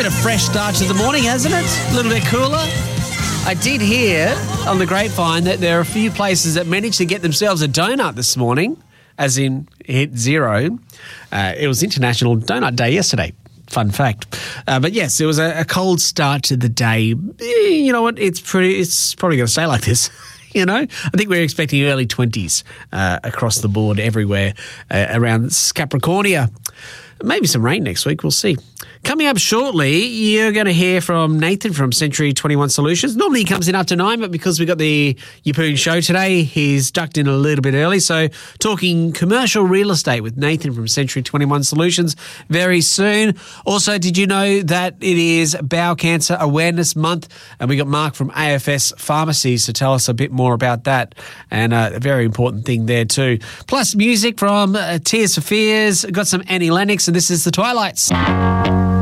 been a fresh start to the morning, hasn't it? A little bit cooler. I did hear on the grapevine that there are a few places that managed to get themselves a donut this morning, as in hit zero. It was International Donut Day yesterday. Fun fact. But yes, it was a cold start to the day. You know what? It's probably going to stay like this. You know, I think we're expecting early 20s across the board everywhere around Capricornia. Maybe some rain next week. We'll see. Coming up shortly, you're going to hear from Nathan from Century 21 Solutions. Normally he comes in after 9, but because we got the Yeppoon show today, he's ducked in a little bit early. So talking commercial real estate with Nathan from Century 21 Solutions very soon. Also, did you know that it is Bowel Cancer Awareness Month? And we got Mark from AFS Pharmacies to tell us a bit more about that. And a very important thing there too. Plus music from Tears for Fears. Got some Annie Lennox, and this is The Twilights.